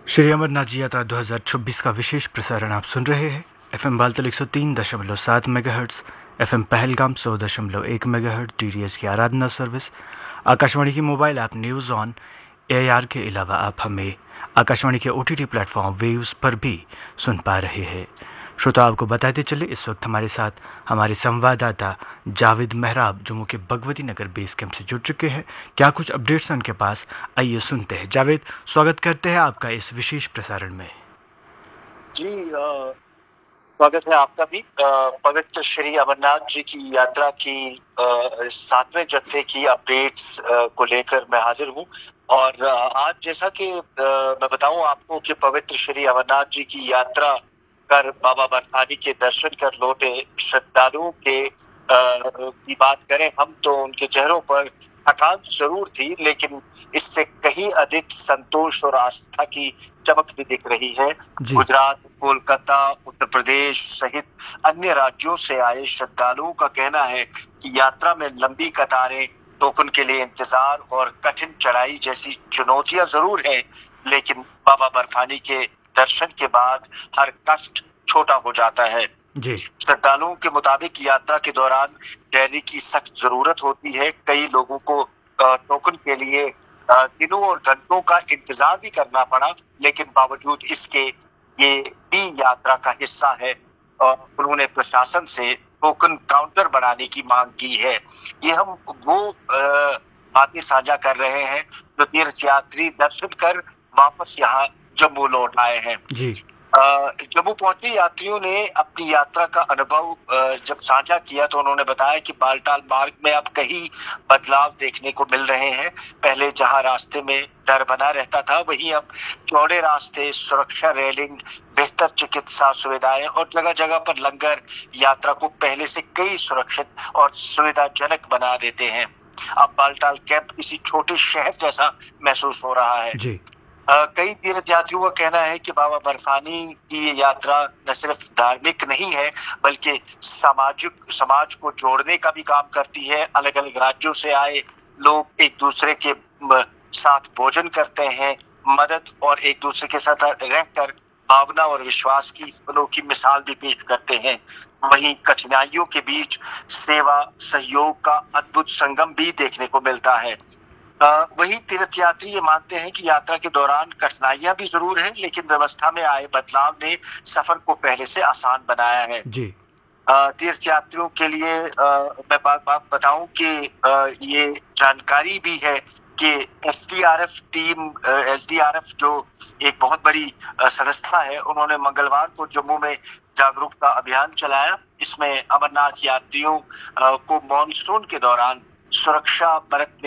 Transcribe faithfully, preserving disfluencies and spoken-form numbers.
श्री अमरनाथ जी यात्रा दो हज़ार छब्बीस का विशेष प्रसारण आप सुन रहे हैं। एफएम बालतल एक सौ तीन दशमलव सात मेगाहर्ट्ज़, एफएम पहलगाम सौ दशमलव एक मेगाहर्ट्ज़, डीटीएच की आराधना सर्विस, आकाशवाणी की mobile app news on AIR के अलावा आप हमें आकाशवाणी के ओटीटी प्लेटफॉर्म वेव्स पर भी सुन पा रहे हैं। श्रोता, आपको बताते चले इस वक्त हमारे साथ हमारे संवाददाता जावेद मेहराब जम्मू के भगवती नगर बेस कैंप से जुड़ चुके हैं। क्या कुछ अपडेट्स हैं उनके पास, आइए सुनते हैं। जावेद, स्वागत करते हैं आपका इस विशेष प्रसारण में। जी, स्वागत है आपका भी। पवित्र श्री अमरनाथ जी की यात्रा की सातवें जत्थे की अपडेट्स को लेकर मैं हाजिर हूँ। और आज जैसा कि मैं बताऊं आपको कि पवित्र श्री अमरनाथ जी की यात्रा कर बाबा बर्फानी के दर्शन कर लौटे श्रद्धालुओं के की बात करें हम तो उनके चेहरों पर थकान जरूर थी, लेकिन इससे कहीं अधिक संतोष और आस्था की चमक भी दिख रही है। गुजरात, कोलकाता, उत्तर प्रदेश सहित अन्य राज्यों से आए श्रद्धालुओं का कहना है कि यात्रा में लंबी कतारें, टोकन के लिए इंतजार और कठिन चढ़ाई जैसी चुनौतियां जरूर है, लेकिन बाबा बर्फानी के दर्शन के बाद हर कष्ट छोटा हो जाता है। जी। श्रद्धालुओं के मुताबिक यात्रा के दौरान देरी की सख्त जरूरत होती है। कई लोगों को टोकन के लिए दिनों और घंटों का इंतजार भी करना पड़ा, लेकिन बावजूद इसके ये भी यात्रा का हिस्सा है और उन्होंने प्रशासन से टोकन काउंटर बनाने की मांग की है। ये हम वो बातें साझा कर रहे हैं जो तीर्थ यात्री दर्शन कर वापस यहाँ जम्मू लौट आए हैं। जी। जम्मू पहुंचे यात्रियों ने अपनी यात्रा का अनुभव जब साझा किया तो उन्होंने बताया कि बालटाल मार्ग में अब कई बदलाव देखने को मिल रहे हैं। पहले जहां रास्ते में डर बना रहता था, वहीं अब चौड़े रास्ते, सुरक्षा रेलिंग, बेहतर चिकित्सा सुविधाएं और जगह जगह पर लंगर यात्रा को पहले से कई सुरक्षित और सुविधाजनक बना देते हैं। अब बालटाल कैंप किसी छोटे शहर जैसा महसूस हो रहा है। जी। Uh, कई तीर्थ यात्रियों का कहना है कि बाबा बर्फानी की ये यात्रा न सिर्फ धार्मिक नहीं है बल्कि सामाजिक समाज को जोड़ने का भी काम करती है। अलग अलग राज्यों से आए लोग एक दूसरे के साथ भोजन करते हैं, मदद और एक दूसरे के साथ रहकर भावना और विश्वास की अनोखी मिसाल भी पेश करते हैं। वहीं कठिनाइयों के बीच सेवा सहयोग का अद्भुत संगम भी देखने को मिलता है। Uh, वही तीर्थ यात्री ये मानते हैं कि यात्रा के दौरान कठिनाइयां भी जरूर हैं, लेकिन व्यवस्था में आए बदलाव ने सफर को पहले से आसान बनाया है। जी। uh, तीर्थ यात्रियों के लिए uh, मैं बात बात बताऊं कि uh, ये जानकारी भी है कि एसडीआरएफ टीम एसडीआरएफ जो एक बहुत बड़ी uh, संस्था है, उन्होंने मंगलवार को जम्मू में जागरूकता अभियान चलाया। इसमें अमरनाथ यात्रियों uh, को मॉनसून के दौरान सुरक्षा बरतने